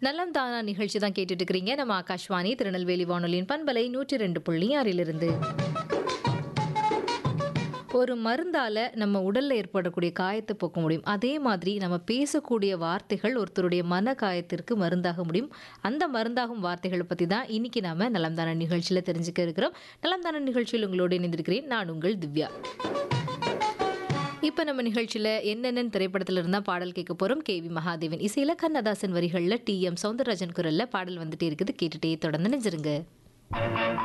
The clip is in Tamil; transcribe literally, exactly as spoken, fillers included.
நலம் தானா நிகழ்ச்சி தான் கேட்டுட்டு இருக்கிறீங்க. நம்ம ஆகாஷ்வாணி திருநெல்வேலி வானொலியின் பண்பலை நூற்றி ரெண்டு புள்ளி ஆறிலிருந்து. ஒரு மருந்தால நம்ம உடல்ல ஏற்படக்கூடிய காயத்தை போக்க முடியும். அதே மாதிரி நம்ம பேசக்கூடிய வார்த்தைகள் ஒருத்தருடைய மன காயத்திற்கு மருந்தாக முடியும். அந்த மருந்தாகும் வார்த்தைகளை பத்தி தான் இன்னைக்கு நாம நலம்தான நிகழ்ச்சியில தெரிஞ்சுக்க இருக்கிறோம். நலம்தான நிகழ்ச்சியில் உங்களோடு இணைந்திருக்கிறேன். நான் உங்கள் திவ்யா. இப்போ நம்ம நிகழ்ச்சியில் என்னென்ன திரைப்படத்தில் இருந்தால் பாடல் கேட்க போகிறோம். கே வி மகாதேவன் இசையில் கண்ணதாசன் வரிகளில் டி எம் சௌந்தரராஜன் குரலில் பாடல் வந்துட்டே இருக்குது. கேட்டுட்டே தொடர்ந்து நினைச்சிருங்க.